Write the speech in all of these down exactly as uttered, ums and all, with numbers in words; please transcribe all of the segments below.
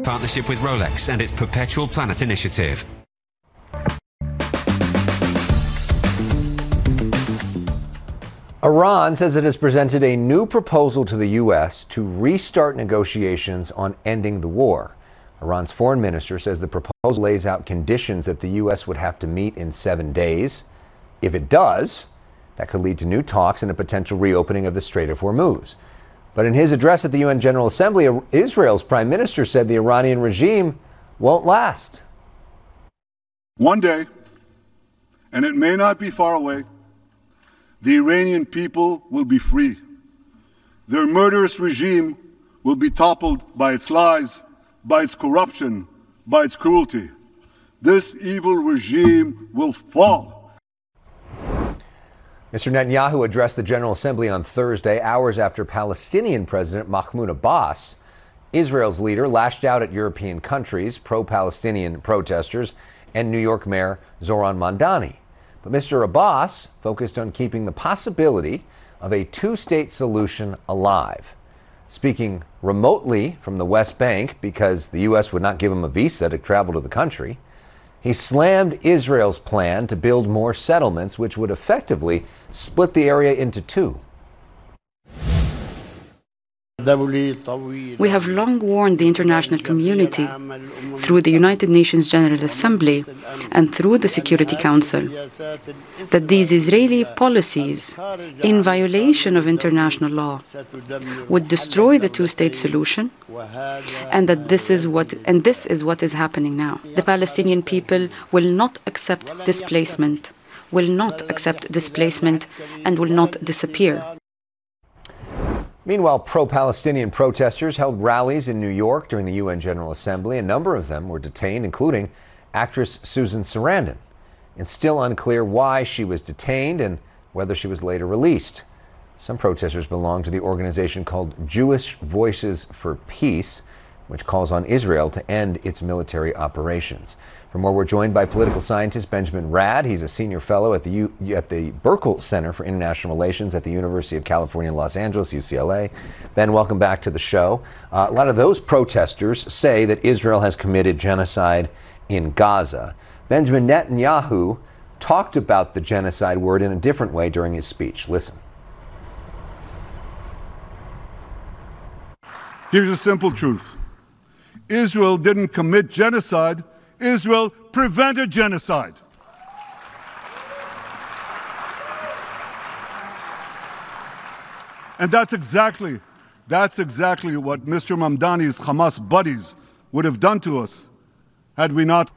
partnership with Rolex and its Perpetual Planet initiative. Iran says it has presented a new proposal to the U S to restart negotiations on ending the war. Iran's foreign minister says the proposal lays out conditions that the U S would have to meet in seven days. If it does, that could lead to new talks and a potential reopening of the Strait of Hormuz. But in his address at the U N General Assembly, Israel's prime minister said the Iranian regime won't last. One day, and it may not be far away, the Iranian people will be free. Their murderous regime will be toppled by its lies, by its corruption, by its cruelty. This evil regime will fall. Mister Netanyahu addressed the General Assembly on Thursday, hours after Palestinian President Mahmoud Abbas, Israel's leader, lashed out at European countries, pro-Palestinian protesters, and New York Mayor Zohran Mamdani. But Mister Abbas focused on keeping the possibility of a two-state solution alive. Speaking remotely from the West Bank because the U S would not give him a visa to travel to the country, he slammed Israel's plan to build more settlements, which would effectively split the area into two. We have long warned the international community through the United Nations General Assembly and through the Security Council that these Israeli policies, in violation of international law, would destroy the two-state solution, and that this is what and this is what is happening now. The Palestinian people will not accept displacement, will not accept displacement, and will not disappear. Meanwhile, pro-Palestinian protesters held rallies in New York during the U N General Assembly. A number of them were detained, including actress Susan Sarandon. It's still unclear why she was detained and whether she was later released. Some protesters belong to the organization called Jewish Voices for Peace, which calls on Israel to end its military operations. For more, we're joined by political scientist Benjamin Rad. He's a senior fellow at the U, at the Burkle Center for International Relations at the University of California, Los Angeles, U C L A. Ben, welcome back to the show. Uh, a lot of those protesters say that Israel has committed genocide in Gaza. Benjamin Netanyahu talked about the genocide word in a different way during his speech. Listen. Here's a simple truth. Israel didn't commit genocide. Israel prevented genocide. And that's exactly, that's exactly what Mister Mamdani's Hamas buddies would have done to us had we not.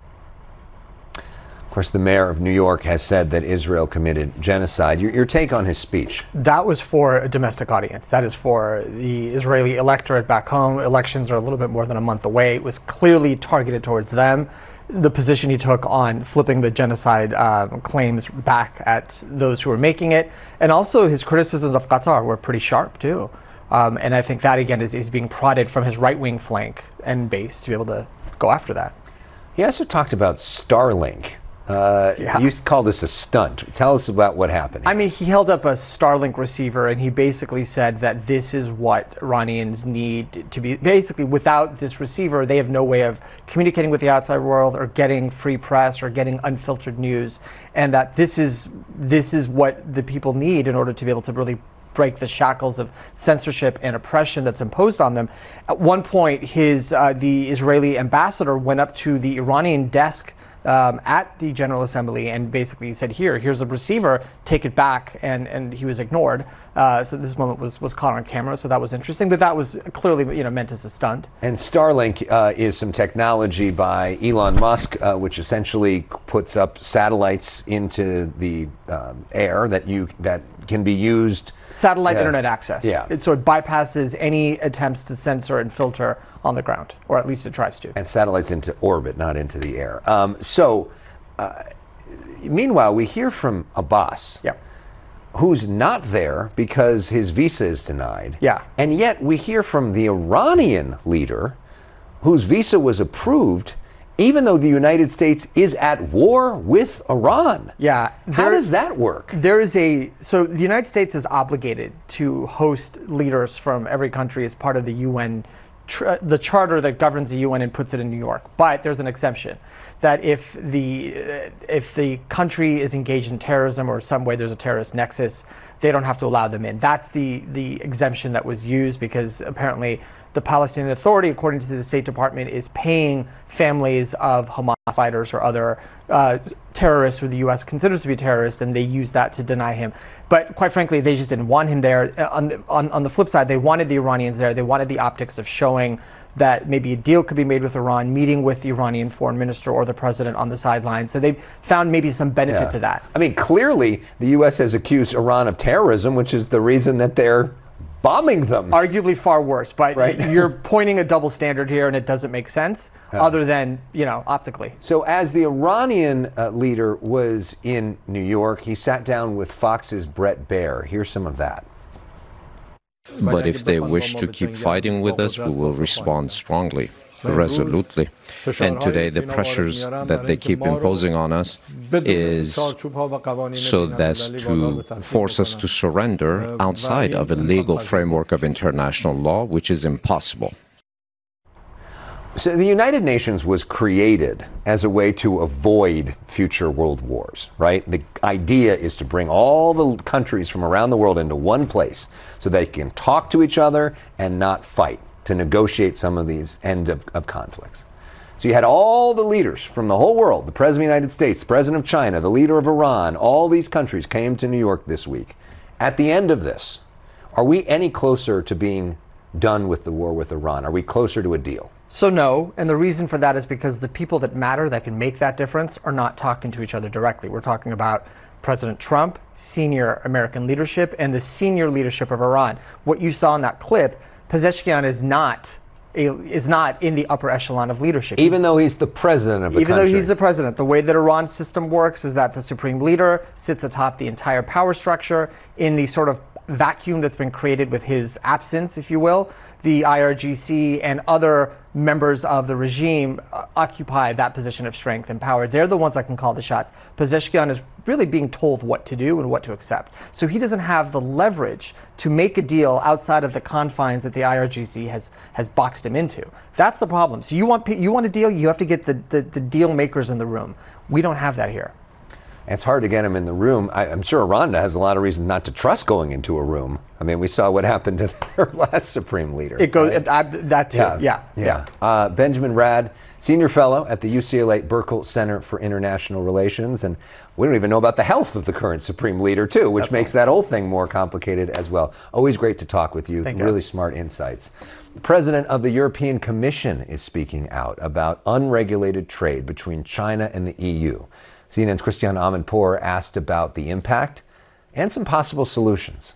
Of course, the mayor of New York has said that Israel committed genocide. Your, your take on his speech? That was for a domestic audience. That is for the Israeli electorate back home. Elections are a little bit more than a month away. It was clearly targeted towards them. The position he took on flipping the genocide uh, claims back at those who were making it, and also his criticisms of Qatar were pretty sharp too. Um, and I think that again is, is being prodded from his right-wing flank and base to be able to go after that. He also talked about Starlink. Uh, yeah. You call this a stunt. Tell us about what happened. I mean, he held up a Starlink receiver and he basically said that this is what Iranians need to be. Basically, without this receiver, they have no way of communicating with the outside world or getting free press or getting unfiltered news. And that this is this is what the people need in order to be able to really break the shackles of censorship and oppression that's imposed on them. At one point, his uh, the Israeli ambassador went up to the Iranian desk Um, at the General Assembly and basically said, here, here's a receiver, take it back, and, and he was ignored. Uh, so this moment was, was caught on camera, so that was interesting, but that was clearly, you know, meant as a stunt. And Starlink uh, is some technology by Elon Musk, uh, which essentially puts up satellites into the um, air that you that can be used. Satellite uh, internet access. Yeah. It, so it bypasses any attempts to censor and filter on the ground, or at least it tries to. And satellites into orbit, not into the air. Um, so, uh, meanwhile, we hear from Abbas, yeah. who's not there because his visa is denied. Yeah. And yet we hear from the Iranian leader, whose visa was approved, even though the United States is at war with Iran. Yeah. How does that work? There is a, so the United States is obligated to host leaders from every country as part of the U N tr- the charter that governs the U N and puts it in New York. But there's an exception, that if the uh, if the country is engaged in terrorism or some way there's a terrorist nexus, they don't have to allow them in. That's the the exemption that was used because apparently the Palestinian Authority, according to the State Department, is paying families of Hamas fighters or other uh, terrorists who the U S considers to be terrorists, and they use that to deny him. But quite frankly, they just didn't want him there. On the, on, on the flip side, they wanted the Iranians there. They wanted the optics of showing that maybe a deal could be made with Iran, meeting with the Iranian foreign minister or the president on the sidelines. So they found maybe some benefit yeah. to that. I mean, clearly the U S has accused Iran of terrorism, which is the reason that they're bombing them. Arguably far worse, but right? You're pointing a double standard here, and it doesn't make sense yeah. other than, you know, optically. So as the Iranian uh, leader was in New York, he sat down with Fox's Bret Baier. Here's some of that. But if they wish to keep fighting with us, we will respond strongly, resolutely. And today the pressures that they keep imposing on us is so as to force us to surrender outside of a legal framework of international law, which is impossible. So the United Nations was created as a way to avoid future world wars, right? The idea is to bring all the countries from around the world into one place so they can talk to each other and not fight, to negotiate some of these end of, of conflicts. So you had all the leaders from the whole world, the President of the United States, the President of China, the leader of Iran, all these countries came to New York this week. At the end of this, are we any closer to being done with the war with Iran? Are we closer to a deal? So no, and the reason for that is because the people that matter, that can make that difference, are not talking to each other directly. We're talking about President Trump, senior American leadership, and the senior leadership of Iran. What you saw in that clip, Pezeshkian is not a, is not in the upper echelon of leadership. Even though he's the president of the Even country. though he's the president. The way that Iran's system works is that the supreme leader sits atop the entire power structure in the sort of vacuum that's been created with his absence, if you will. The I R G C and other members of the regime uh, occupy that position of strength and power. They're the ones that can call the shots. Pezeshkian is really being told what to do and what to accept. So he doesn't have the leverage to make a deal outside of the confines that the I R G C has has boxed him into. That's the problem. So you want you want a deal, you have to get the, the, the deal makers in the room. We don't have that here. It's hard to get him in the room. I, I'm sure Iran has a lot of reasons not to trust going into a room. I mean, we saw what happened to their last supreme leader. It goes right? uh, that too. Yeah, yeah. yeah. yeah. Uh, Benjamin Rad, senior fellow at the U C L A Berkel Center for International Relations, and we don't even know about the health of the current supreme leader too, which That's makes right. that whole thing more complicated as well. Always great to talk with you. Thank really you. Smart insights. The president of the European Commission is speaking out about unregulated trade between China and the E U. C N N's Christiane Amanpour asked about the impact and some possible solutions.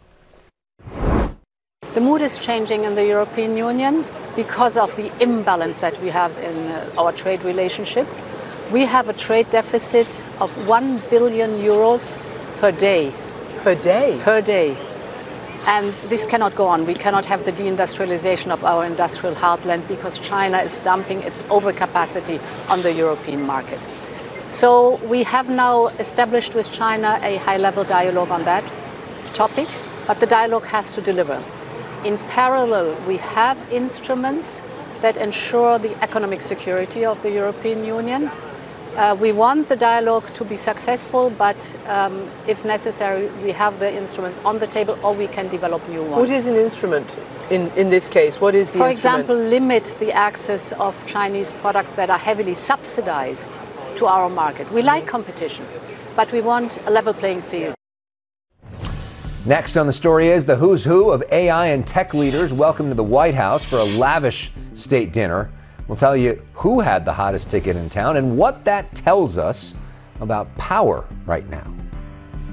The mood is changing in the European Union because of the imbalance that we have in uh, our trade relationship. We have a trade deficit of one billion euros per day. Per day? Per day. And this cannot go on. We cannot have the deindustrialization of our industrial heartland because China is dumping its overcapacity on the European market. So we have now established with China a high-level dialogue on that topic, but the dialogue has to deliver. In parallel, we have instruments that ensure the economic security of the European Union. Uh, we want the dialogue to be successful, but um, if necessary, we have the instruments on the table, or we can develop new ones. What is an instrument in, in this case? What is the For instrument? example, limit the access of Chinese products that are heavily subsidized to our market. We like competition, but we want a level playing field. Next on the story is the who's who of A I and tech leaders welcome to the White House for a lavish state dinner. We'll tell you who had the hottest ticket in town and what that tells us about power right now.